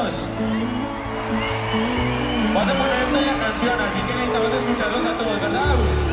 niños. Vas a poner esto en la canción, así que necesitamos escucharlos a todos, ¿verdad, Agus?